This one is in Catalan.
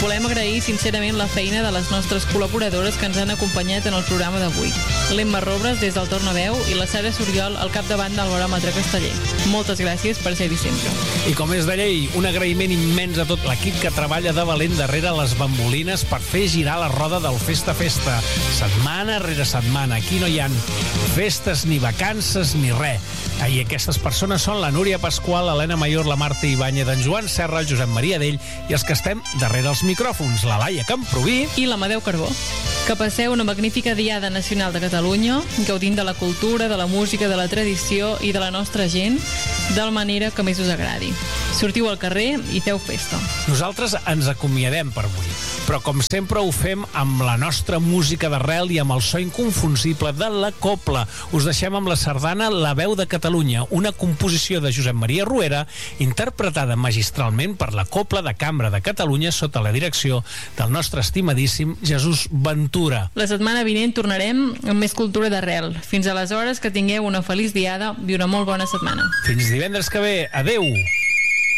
Volem agrair sincerament la feina de les nostres col·laboradores que ens han acompanyat en el programa d'avui. L'Emma Robres des del Tornaveu i la Sara Soriol al capdavant del Baròmetre Casteller. Moltes gràcies per ser-hi sempre. I com és de llei, un agraïment immens a tot l'equip que treballa de valent darrere les bambolines per fer girar la roda del Festa Festa. Setmana rere setmana. Aquí no hi ha festes, ni vacances, ni res. I aquestes persones són la Núria Pasqual, l'Helena Mayor, la Marta Ibáñez, en Joan Serra, el Josep Maria Dell i els que estem darrere els micròfons, la Laia Camproví i l'Amadeu Carbó. Que passeu una magnífica Diada Nacional de Catalunya, gaudint de la cultura, de la música, de la tradició i de la nostra gent, de la manera que més us agradi. Sortiu al carrer i feu festa. Nosaltres ens acomiadem per avui, però com sempre ho fem amb la nostra música d'arrel i amb el so inconfusible de la copla. Us deixem amb la sardana La veu de Catalunya, una composició de Josep Maria Ruera, interpretada magistralment per la Copla de Cambra de Catalunya sota la direcció del nostre estimadíssim Jesús Ventura. La setmana vinent tornarem amb més cultura d'arrel. Fins aleshores, que tingueu una feliç diada i una molt bona setmana. Fins divendres que ve. Adeu!